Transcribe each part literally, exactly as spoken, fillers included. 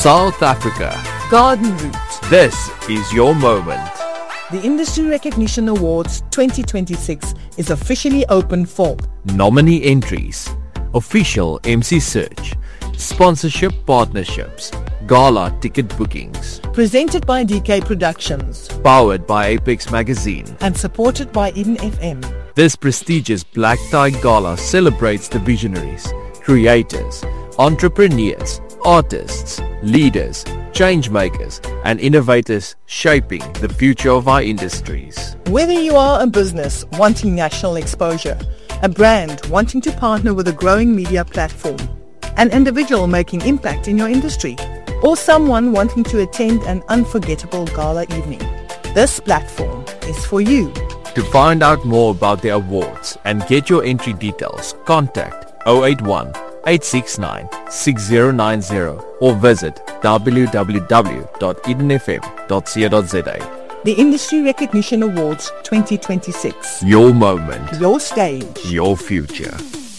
South Africa. Garden Route. This is your moment. The Industry Recognition Awards twenty twenty-six is officially open for Nominee entries, official M C search, sponsorship partnerships, gala ticket bookings. Presented by D K Productions. Powered by Apex Magazine. And supported by Eden F M. This prestigious Black Tie Gala celebrates the visionaries, creators, entrepreneurs, artists, leaders, changemakers, and innovators shaping the future of our industries. Whether you are a business wanting national exposure, a brand wanting to partner with a growing media platform, an individual making impact in your industry, or someone wanting to attend an unforgettable gala evening, this platform is for you. To find out more about the awards and get your entry details, contact zero eight one, eight six nine, six zero nine zero or visit w w w dot eden f m dot co dot z a. The Industry Recognition Awards twenty twenty-six. Your moment. Your stage. Your future.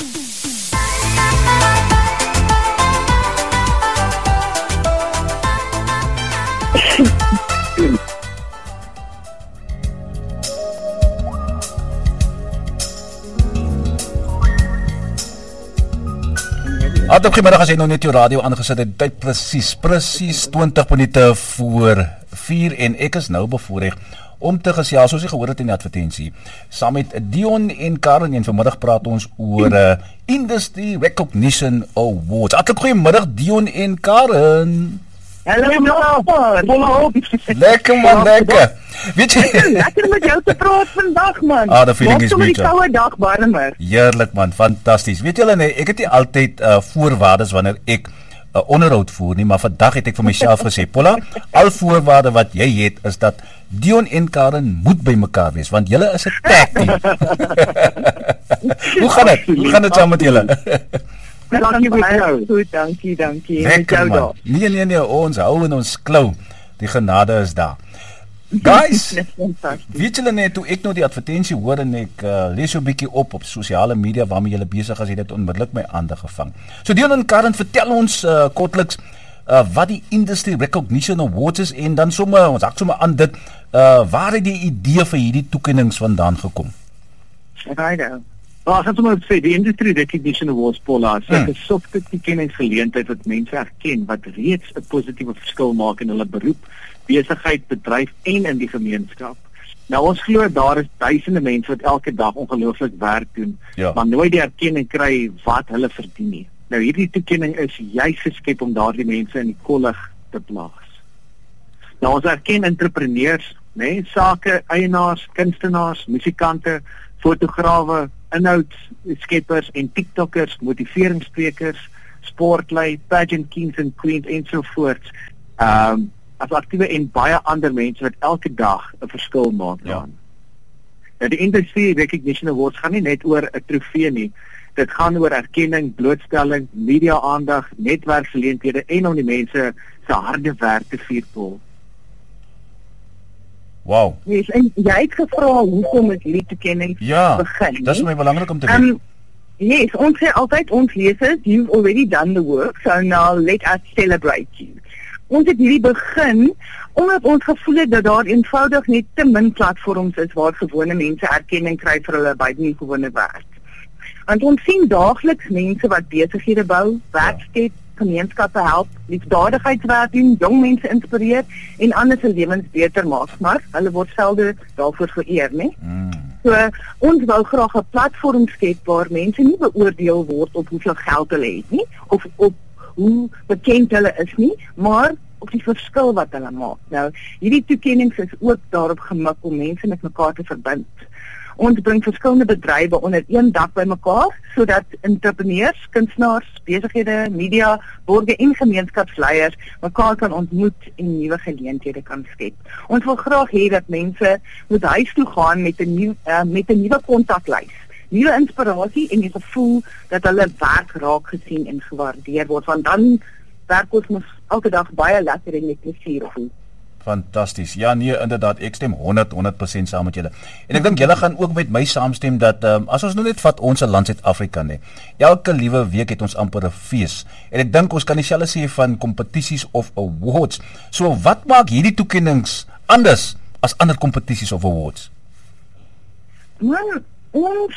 Hartelijk goeiemiddag as jy nou net jou radio aangesit het, tyd presies, presies twintig minute voor vier en ek is nou bevoorreg om te gesels, soos jy gehoor het in die advertensie, saam met Dion en Karen en vanmiddag praat ons oor uh, Industry Recognition Awards. Hartelijk goeiemiddag Dion en Karen. Hallo man, lekker man, lekker. Weet jy? Lekker met jou te praat vandag man. Ah, the feeling is mutual. Maak sommer die dag warmer. Heerlik man, fantasties. Weet julle nee, ek het nie altyd uh, voorwaardes wanneer ek 'n uh, onderhoud voer nie, maar vandag het ek vir myself gesê, Paula, al voorwaarde wat jy het is dat Dion en Karen moet by mekaar wees, want julle is 'n tag team. Hoe gaan dit? Hoe gaan dit saam met julle? Dankie vir jou. Goed, dankie, dankie. Lekker man. Nee, nee, nee, ons hou in ons klou. Die genade is daar. Guys, weet julle net, toe ek nou die advertensie hoor en ek uh, lees so 'n bietjie op op sosiale media waarmee julle besig is, het dit onmiddellik my aandag gevang. So Dion en Karen, vertel ons uh, kortliks uh, wat die Industry Recognition Awards is en dan sommer, ons hak sommer aan dit, uh, waar het die idee vir hierdie toekennings vandaan gekom? Righto. Nou, ek het sommer gesê, die Industry Recognition Awards, Paula, is hmm. 'n softe toekenningsgeleentheid wat mense erken wat reeds 'n positiewe verskil maak in hulle beroep, besigheid, bedryf en in die gemeenskap. Nou ons glo daar is duisende mense wat elke dag ongelooflik werk doen, ja. maar nooit die erkenning kry wat hulle verdien nie. Nou hierdie toekenning is juis geskep om daardie mense in die kollig te plaas. Nou ons erken entrepreneurs, né, sake eienaars, kunstenaars, musikante, fotograwe, inhoudskeppers en TikTokkers, motiveringssprekers, sportlei, pageant kings and queens en so voort. Um, as aktiewe en baie ander mense wat elke dag 'n verskil maak ja. aan. Nou die Industry Recognition Awards gaan nie net oor 'n trofee nie. Dit gaan oor erkenning, blootstelling, media-aandag, netwerkgeleenthede en om die mense se harde werk te vier. Wow. Yes, en jy het gevra hoekom is hierdie toekenning ja, begin? Ja, dit is my belangrik om te weet. Um, yes, ons sê altyd ons lesers, you've already done the work, so now let us celebrate you. Ons het hierdie begin omdat ons gevoel het dat daar eenvoudig net te min platforms is waar gewone mense erkenning kry vir hulle buitengewone werk. Want ons sien daagliks mense wat besighede bou, werk skep, gemeenskappe help, liefdadigheidswerk doen, jong mense inspireer en ander se lewens beter maak, maar hulle word selde daarvoor vereer, né? Mm. So ons wou graag 'n platform skep waar mense nie beoordeel word op hoeveel geld hulle het nie, of op hoe bekend hulle is nie, maar op die verskil wat hulle maak. Nou, hierdie toekennings is ook daarop gemik om mense met mekaar te verbind. Ons bring verskillende bedrywe onder een dak bymekaar sodat entrepreneurs, kunstenaars, besighede, media, borgers en gemeenskapsleiers mekaar kan ontmoet en nuwe geleenthede kan skep. Ons wil graag hê dat mense moet huis toe gaan met 'n nuwe uh, met 'n nuwe kontaklys, nuwe inspirasie en die gevoel dat hulle werk raak gesien en gewaardeer word, want dan werk ons mos elke dag baie lekker en met plesier voel. Fantasties. Ja nee, inderdaad, ek stem honderd honderd persent saam met julle. En ek dink julle gaan ook met my saamstem dat um, as ons nou net vat ons land Suid-Afrika nê. Elke liewe week het ons amper 'n fees. En ek dink ons kan nie selfs sê van kompetisies of awards. So wat maak hierdie toekennings anders as ander kompetisies of awards? Man, ons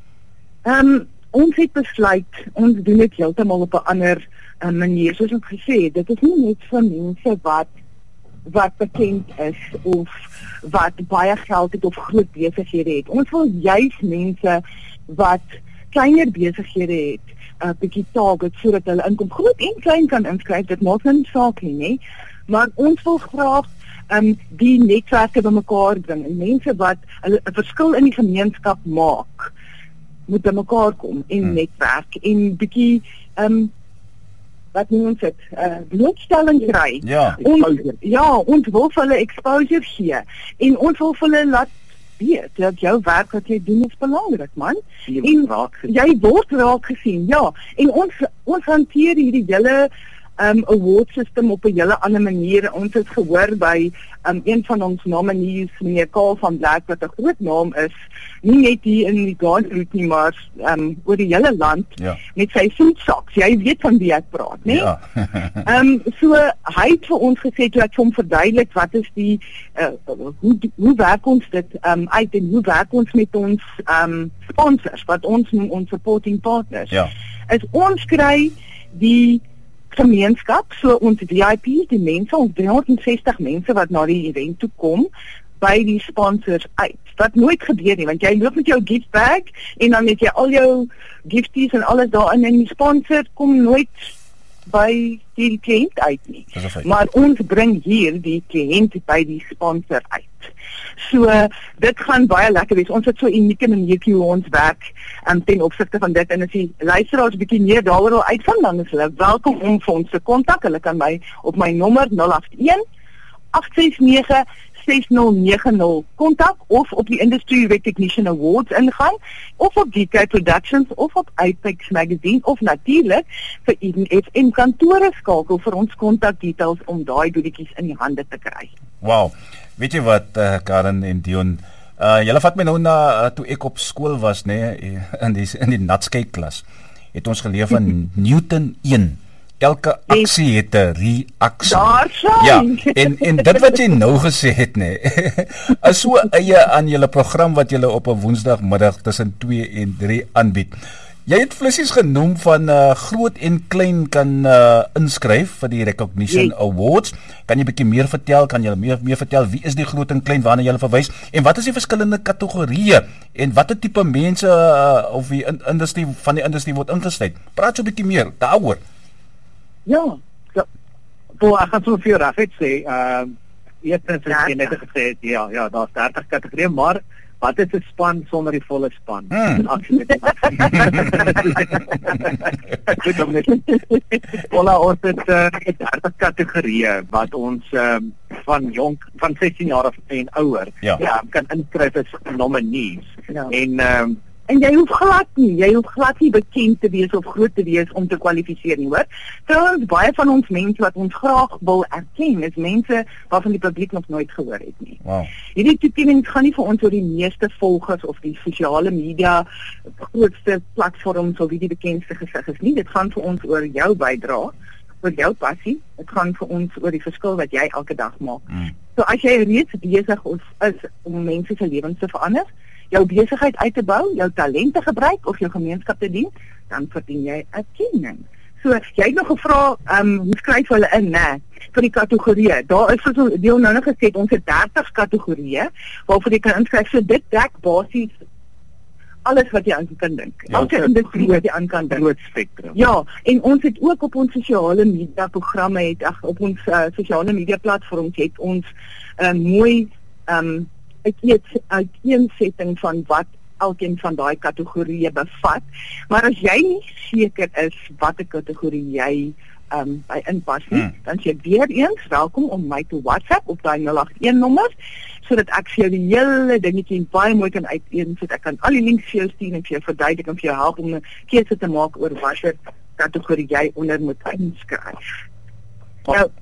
um, ons het besluit ons doen dit heeltemal op 'n ander uh, manier. Soos ek gesê het, dit is nie net vir mense wat wat bekend is of wat baie geld het of groot besighede het. Ons wil juis mense wat kleiner besighede het, 'n uh, bietjie target sodat hulle inkom. Groot en klein kan inskryf, dit maak nie saak nie, nee. Maar ons wil graag um, die netwerke bymekaar bring en mense wat 'n verskil in die gemeenskap maak, moet bymekaar kom en hmm. netwerk en bietjie um, wat noem ons dit, uh, blootstelling kry. Ja, ons, ja, ons wil vir hulle exposure gee en ons wil vir hulle laat weet dat jou werk wat jy doen is belangrik, man. Jy en raak gesien. Jy word raak gesien, ja. En ons ons hanteer hierdie hele um, award system op 'n hele ander manier. Ons het gehoor by um, een van ons nominees, meneer Karl van Blerk, wat 'n groot naam is, nie net hier in die Gaanroet nie, maar um, oor die hele land, ja. met sy voetsaks. Jy weet van wie ek praat, né? Ja. Ehm um, so hy het vir ons gesê toe ek hom verduidelik wat is die uh, hoe hoe werk ons dit um, uit en hoe werk ons met ons um, sponsors wat ons noem ons supporting partners. Ja. Is ons kry die gemeenskap, so ons V I P's, die mense, ons driehonderdsestig mense wat na die event toe kom, by die sponsors uit. Wat nooit gebeur nie, want jy loop met jou gift bag en dan het jy al jou gifties en alles daarin en die sponsor kom nooit by die kliënt uit nie. Maar ons bring hier die kliënt by die sponsor uit. So dit gaan baie lekker wees. Ons het so 'n unieke maniertjie hoe ons werk um, ten opsigte van dit en as die luisteraars bietjie meer daaroor wil uitvind, dan is hulle welkom om vir ons te kontak. Hulle kan my op my nommer nul agt een agt ses nege ses nul nege nul kontak of op die Industry Recognition Awards ingaan of op D K Productions of op Apex Magazine of natuurlik vir Eden F M kantore skakel vir ons kontakdetails om daai doetjies in die hande te kry. Wow. Weet jy wat uh, Karen en Dion, uh, julle vat my nou na uh, toe ek op skool was, nê, nee, in die in die natskei klas. Het ons geleer van Newton een. Elke aksie het 'n reaksie. Daar sien. Ja, en en dit wat jy nou gesê het nê. Nee, is so eie aan julle program wat julle op 'n Woensdagmiddag tussen twee en drie aanbied. Jy het flissies genoem van uh, groot en klein kan uh, inskryf vir die Recognition yes. Awards. Kan jy 'n bietjie meer vertel? Kan jy meer meer vertel wie is die groot en klein waarna jy verwys en wat is die verskillende kategorieë en watter tipe mense uh, of die in, industrie van die industrie word ingesluit? Praat so 'n bietjie meer daaroor. Ja, so, bo, ek gaan so vir jou reg sê, uh, eers het jy net gesê, ja, ja, daar's dertig kategorieë, maar wat is 'n span sonder die volle span? Hmm. Ola, ons het uh, dertig kategorieë wat ons um, van jonk, van sestien jaar af en ouer, ja. ja, kan inskryf as nominees. Ja. En um, En jy hoef glad nie, jy hoef glad nie bekend te wees of groot te wees om te kwalifiseer nie, hoor. Trouwens, baie van ons mense wat ons graag wil erken, is mense waarvan die publiek nog nooit gehoor het nie. Wow. Hierdie toekenning gaan nie vir ons oor die meeste volgers of die sosiale media grootste platforms of wie die bekendste gesig is nie. Dit gaan vir ons oor jou bydrae, oor jou passie. Dit gaan vir ons oor die verskil wat jy elke dag maak. Mm. So as jy reeds besig is om mense se lewens te verander, jou besigheid uit te bou, jou talente gebruik of jou gemeenskap te dien, dan verdien jy erkenning. So, jy het nog gevra, ehm, um, hoe skryf hulle in, né, vir die kategorieë. Daar is so deel nou nog gesê, ons het dertig kategorieë waarvoor jy kan inskryf. So dit dek basies alles wat jy aan kan dink. Ja, Elke industrie wat jy aan kan dink. Groot spektrum. Ja, en ons het ook op ons sosiale media programme het ag op ons uh, sosiale media platforms het ons uh, mooi ehm um, uiteensetting van wat elkeen van daai kategorieë bevat. Maar as jy nie seker is watter kategorie jy um, by inpas nie, hmm. dan sê weer eens welkom om my te WhatsApp op daai nul agt een nommer, sodat ek vir jou die hele dingetjie baie mooi kan uiteensit. Ek kan al die links vir jou stuur en vir jou verduidelik en vir jou help om 'n keuse te maak oor watter kategorie jy onder moet inskryf. Nou,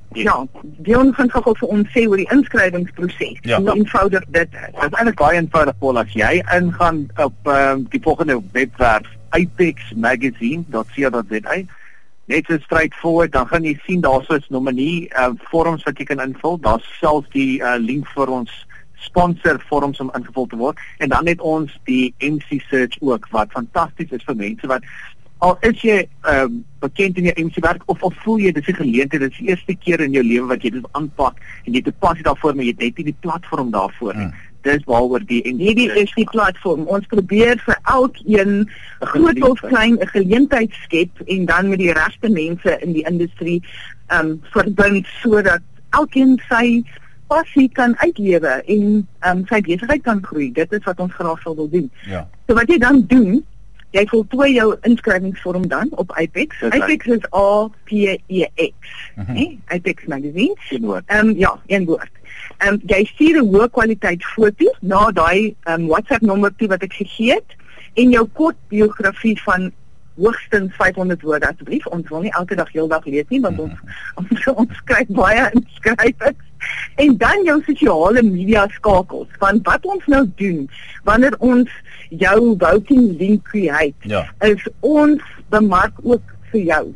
Ja, Dion gaan gou vir ons sê oor die inskrywingsproses. Ja. Hoe eenvoudig dit is. Dit is eintlik baie eenvoudig, Paul, as jy ingaan op um, die volgende webwerf apex magazine dot co dot za. Net so straightforward, dan gaan jy sien daar is nominee uh, vorms wat jy kan invul. Daar's selfs die uh, link vir ons sponsor vorms om ingevul te word en dan het ons die M C search ook wat fantasties is vir mense wat al is jy um, bekend in jou M C werk of of voel jy dis 'n geleentheid, dis die eerste keer in jou lewe wat jy dit aanpak en jy het 'n passie daarvoor maar jy het net nie die platform daarvoor nie. Hmm. Dis waaroor die M C Hierdie is die platform. Ons probeer vir elkeen groot of klein 'n geleentheid skep en dan met die regte mense in die industrie um verbind sodat elkeen sy passie kan uitlewe en um sy besigheid kan groei. Dit is wat ons graag sal wil doen. Ja. So wat jy dan doen, jy voltooi jou inskrywingsvorm dan op Apex. Dis Apex is A P E X, Mhm. né? Apex Magazine. Een woord. Ehm um, ja, een woord. Ehm um, jy stuur 'n hoë kwaliteit foto na daai ehm um, WhatsApp nommer toe wat ek gegee het en jou kort biografie van hoogstens vyfhonderd woorde asseblief. Ons wil nie elke dag heeldag lees nie want ons ons, ons skryf baie inskrywings. En dan jou sosiale media skakels. Want wat ons nou doen wanneer ons jou voting link create, Ja. is ons bemark ook vir jou.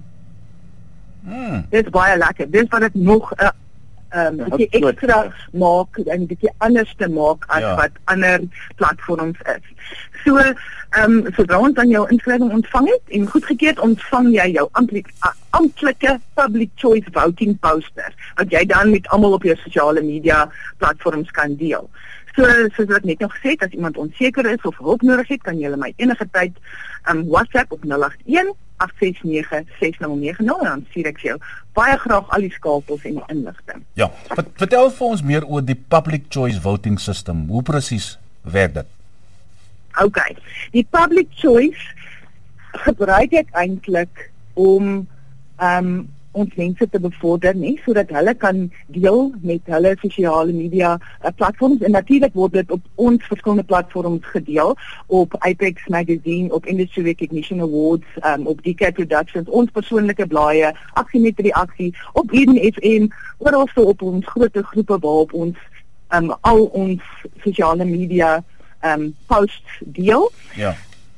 Hmm. Dis baie lekker. Dis wat dit nog 'n um, Ja, bietjie goed, ekstra ja. maak en 'n bietjie anders te maak as Ja. wat ander platforms is. So, ehm um, sodra ons dan jou inskrywing ontvang het en goedgekeur, ontvang jy jou amptelike amptelike public choice voting poster wat jy dan met almal op jou sosiale media platforms kan deel. So, soos ek net nog gesê het, as iemand onseker is of hulp nodig het, kan jy hulle my enige tyd um, WhatsApp op nul agt een agt ses nege ses nul nege nul en dan stuur ek vir jou baie graag al die skakels en die inligting. Ja. Vert- Vertel vir ons meer oor die public choice voting system. Hoe presies werk dit? OK. Die public choice gebruik ek eintlik om um ons mense te bevorder, nie, sodat hulle kan deel met hulle sosiale media uh, platforms en natuurlik word dit op ons verskillende platforms gedeel op Apex Magazine, op Industry Recognition Awards, um, op D K Productions, ons persoonlike blaaie, Aksie met Reaksie, op Eden F M, oral so op ons groot groepe waarop ons um, al ons sosiale media um, posts deel. Ja.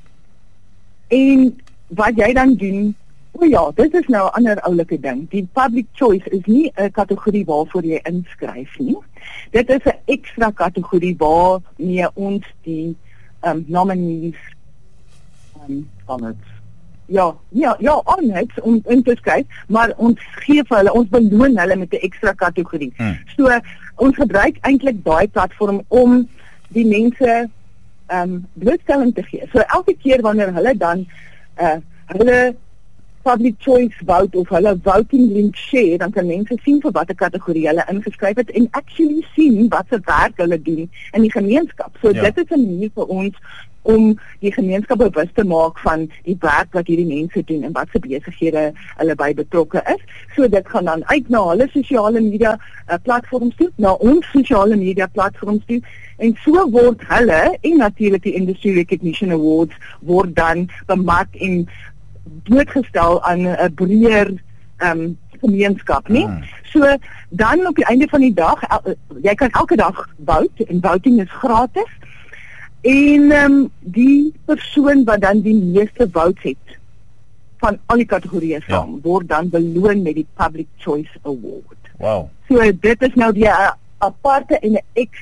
En wat jy dan doen, o ja, dit is nou 'n ander oulike ding. Die public choice is nie 'n kategorie waarvoor jy inskryf nie. Dit is 'n ekstra kategorie waarmee ons die um, nominees um, Van het. ja, ja, ja, on het om in te skryf, maar ons gee vir hulle, ons beloon hulle met 'n ekstra kategorie. Hmm. So ons gebruik eintlik daai platform om die mense ehm um, blootstelling te gee. So elke keer wanneer hulle dan uh hulle public choice vote of hulle voting link share, dan kan mense sien vir watter kategorie hulle ingeskryf het en actually sien wat se werk hulle doen in die gemeenskap. So Ja. dit is 'n manier vir ons om die gemeenskap bewus te maak van die werk wat hierdie mense doen en wat se besighede hulle by betrokke is. So dit gaan dan uit na hulle sosiale media uh, platforms toe, na ons sosiale media platforms toe en so word hulle en natuurlik die Industry Recognition Awards word dan bemark en blootgestel aan 'n breër um, gemeenskap, nie? Hmm. So dan op die einde van die dag, el, jy kan elke dag vote en voting is gratis. En um, die persoon wat dan die meeste votes het van al die kategorieë saam, ja. word dan beloon met die Public Choice Award. Wow. So dit is nou die uh, aparte en 'n ekstra